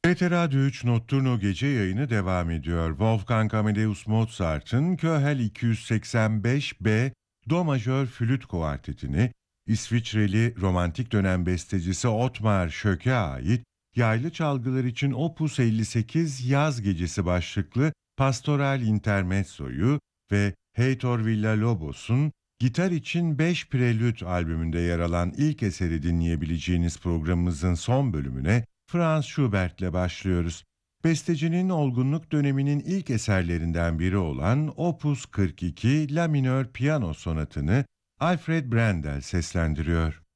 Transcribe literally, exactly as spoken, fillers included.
T R T Radyo üç Notturno gece yayını devam ediyor. Wolfgang Amadeus Mozart'ın Köhel iki yüz seksen beş B Do majör flüt kuartetini İsviçreli romantik dönem bestecisi Ottmar Schöck'e ait yaylı çalgılar için Opus elli sekiz Yaz Gecesi başlıklı Pastoral Intermezzo'yu ve Heitor Villa-Lobos'un Gitar için beş Prelüt albümünde yer alan ilk eseri dinleyebileceğiniz programımızın son bölümüne Franz Schubert'le başlıyoruz. Bestecinin olgunluk döneminin ilk eserlerinden biri olan Opus kırk iki La minör piyano sonatını Alfred Brendel seslendiriyor.